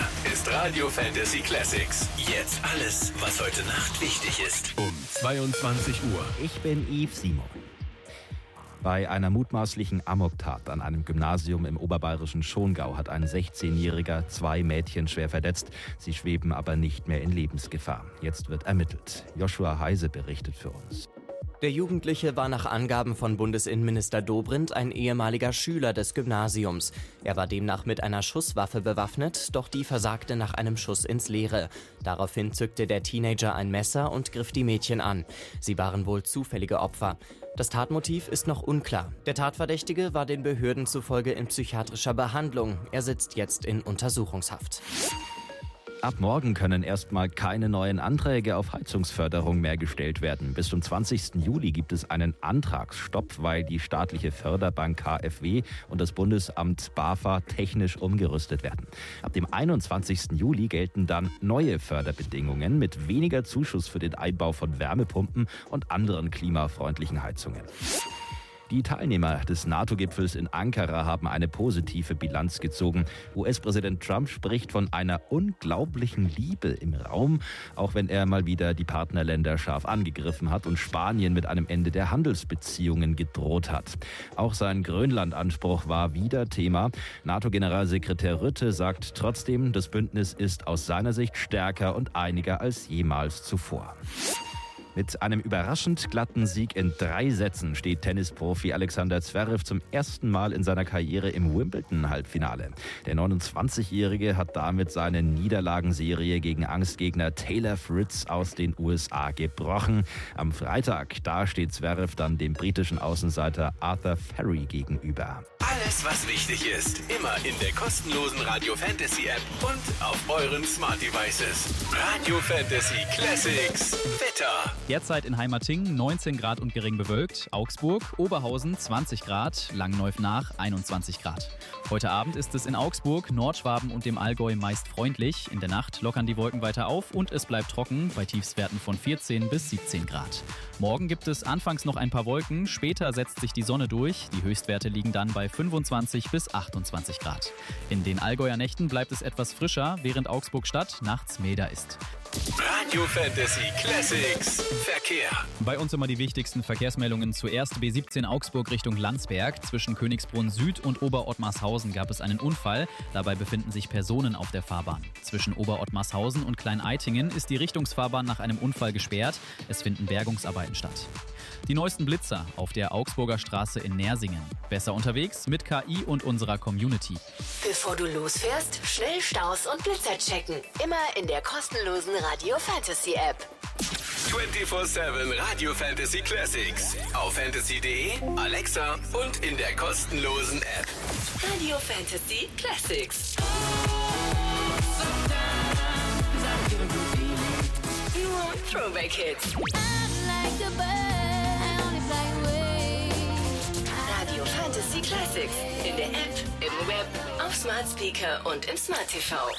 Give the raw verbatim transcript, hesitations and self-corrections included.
ist Radio Fantasy Classics. Jetzt alles, was heute Nacht wichtig ist. Um zweiundzwanzig Uhr. Ich bin Yves Simon. Bei einer mutmaßlichen Amoktat an einem Gymnasium im oberbayerischen Schongau hat ein sechzehnjähriger zwei Mädchen schwer verletzt. Sie schweben aber nicht mehr in Lebensgefahr. Jetzt wird ermittelt. Joshua Heise berichtet für uns. Der Jugendliche war nach Angaben von Bundesinnenminister Dobrindt ein ehemaliger Schüler des Gymnasiums. Er war demnach mit einer Schusswaffe bewaffnet, doch die versagte nach einem Schuss ins Leere. Daraufhin zückte der Teenager ein Messer und griff die Mädchen an. Sie waren wohl zufällige Opfer. Das Tatmotiv ist noch unklar. Der Tatverdächtige war den Behörden zufolge in psychiatrischer Behandlung. Er sitzt jetzt in Untersuchungshaft. Ab morgen können erstmal keine neuen Anträge auf Heizungsförderung mehr gestellt werden. Bis zum zwanzigsten Juli gibt es einen Antragsstopp, weil die staatliche Förderbank K f W und das Bundesamt BAFA technisch umgerüstet werden. Ab dem einundzwanzigsten Juli gelten dann neue Förderbedingungen mit weniger Zuschuss für den Einbau von Wärmepumpen und anderen klimafreundlichen Heizungen. Die Teilnehmer des NATO-Gipfels in Ankara haben eine positive Bilanz gezogen. U S-Präsident Trump spricht von einer unglaublichen Liebe im Raum, auch wenn er mal wieder die Partnerländer scharf angegriffen hat und Spanien mit einem Ende der Handelsbeziehungen gedroht hat. Auch sein Grönland-Anspruch war wieder Thema. NATO-Generalsekretär Rutte sagt trotzdem, das Bündnis ist aus seiner Sicht stärker und einiger als jemals zuvor. Mit einem überraschend glatten Sieg in drei Sätzen steht Tennisprofi Alexander Zverev zum ersten Mal in seiner Karriere im Wimbledon-Halbfinale. Der neunundzwanzigjährige hat damit seine Niederlagenserie gegen Angstgegner Taylor Fritz aus den U S A gebrochen. Am Freitag, da steht Zverev dann dem britischen Außenseiter Arthur Ferry gegenüber. Alles, was wichtig ist, immer in der kostenlosen Radio Fantasy App und auf euren Smart Devices. Radio Fantasy Classics. Wetter. Derzeit in Heimatingen neunzehn Grad und gering bewölkt. Augsburg, Oberhausen zwanzig Grad, Langenneuf-Nach einundzwanzig Grad. Heute Abend ist es in Augsburg, Nordschwaben und dem Allgäu meist freundlich. In der Nacht lockern die Wolken weiter auf und es bleibt trocken bei Tiefstwerten von vierzehn bis siebzehn Grad. Morgen gibt es anfangs noch ein paar Wolken, später setzt sich die Sonne durch. Die Höchstwerte liegen dann bei fünfundzwanzig bis achtundzwanzig Grad. In den Allgäuer Nächten bleibt es etwas frischer, während Augsburg-Stadt nachts milder ist. Radio Fantasy Classics Verkehr. Bei uns immer die wichtigsten Verkehrsmeldungen. Zuerst B siebzehn Augsburg Richtung Landsberg. Zwischen Königsbrunn Süd und Oberottmarshausen gab es einen Unfall. Dabei befinden sich Personen auf der Fahrbahn. Zwischen Oberottmarshausen und Klein-Eitingen ist die Richtungsfahrbahn nach einem Unfall gesperrt. Es finden Bergungsarbeiten statt. Die neuesten Blitzer auf der Augsburger Straße in Nersingen. Besser unterwegs mit K I und unserer Community. Bevor du losfährst, schnell Staus und Blitzer checken. Immer in der kostenlosen Radio Fantasy App. vierundzwanzig sieben Radio Fantasy Classics. Auf fantasy punkt de, Alexa und in der kostenlosen App. Radio Fantasy Classics. Nur Throwback Hits. Radio Fantasy Classics. In der App, im Web, auf Smart Speaker und im Smart T V.